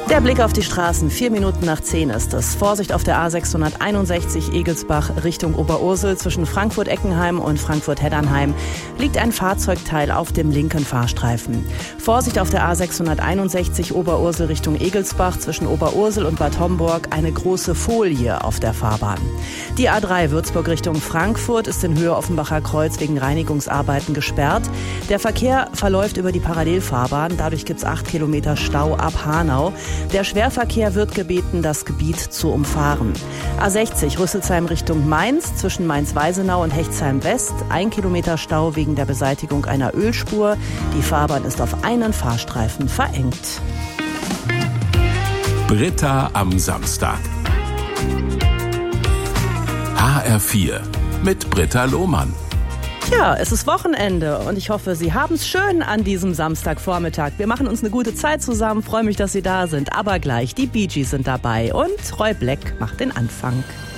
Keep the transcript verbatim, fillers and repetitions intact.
Der Blick auf die Straßen, vier Minuten nach zehn ist es. Vorsicht auf der A sechshunderteinundsechzig Egelsbach Richtung Oberursel. Zwischen Frankfurt-Eckenheim und Frankfurt-Heddernheim liegt ein Fahrzeugteil auf dem linken Fahrstreifen. Vorsicht auf der A sechshunderteinundsechzig Oberursel Richtung Egelsbach. Zwischen Oberursel und Bad Homburg eine große Folie auf der Fahrbahn. Die A drei Würzburg Richtung Frankfurt ist in Höhe Offenbacher Kreuz wegen Reinigungsarbeiten gesperrt. Der Verkehr verläuft über die Parallelfahrbahn. Dadurch gibt es acht Kilometer Stau ab Hanau. Der Schwerverkehr wird gebeten, das Gebiet zu umfahren. A sechzig Rüsselsheim Richtung Mainz, zwischen Mainz-Weisenau und Hechtsheim West. Ein Kilometer Stau wegen der Beseitigung einer Ölspur. Die Fahrbahn ist auf einen Fahrstreifen verengt. Britta am Samstag. H R vier mit Britta Lohmann. Ja, es ist Wochenende und ich hoffe, Sie haben es schön an diesem Samstagvormittag. Wir machen uns eine gute Zeit zusammen, freue mich, dass Sie da sind. Aber gleich, die Bee Gees sind dabei und Roy Black macht den Anfang.